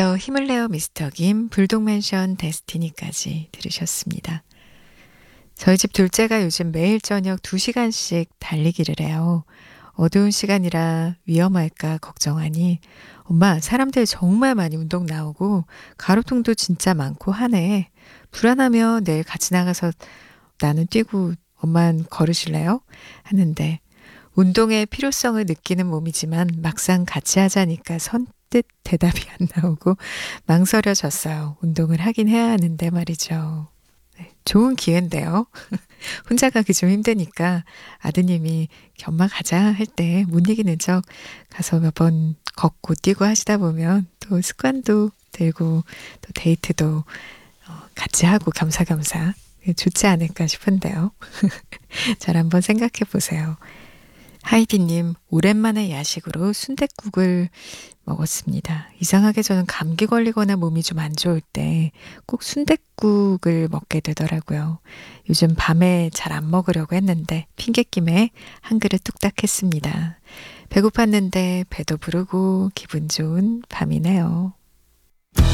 더 힘을 내어 미스터 김, 불독맨션 데스티니까지 들으셨습니다. 저희 집 둘째가 요즘 매일 저녁 2시간씩 달리기를 해요. 어두운 시간이라 위험할까 걱정하니 엄마 사람들 정말 많이 운동 나오고 가로통도 진짜 많고 하네. 불안하면 내일 같이 나가서 나는 뛰고 엄만 걸으실래요? 하는데 운동의 필요성을 느끼는 몸이지만 막상 같이 하자니까 선뜻 대답이 안 나오고 망설여졌어요. 운동을 하긴 해야 하는데 말이죠. 네, 좋은 기회인데요. 혼자 가기 좀 힘드니까 아드님이 엄마 가자 할 때 못 이기는 척 가서 몇 번 걷고 뛰고 하시다 보면 또 습관도 들고 또 데이트도 같이 하고 겸사겸사 좋지 않을까 싶은데요. 잘 한번 생각해 보세요. 하이디님, 오랜만에 야식으로 순댓국을 먹었습니다. 이상하게 저는 감기 걸리거나 몸이 좀 안 좋을 때 꼭 순댓국을 먹게 되더라고요. 요즘 밤에 잘 안 먹으려고 했는데 핑곗김에 한 그릇 뚝딱 했습니다. 배고팠는데 배도 부르고 기분 좋은 밤이네요.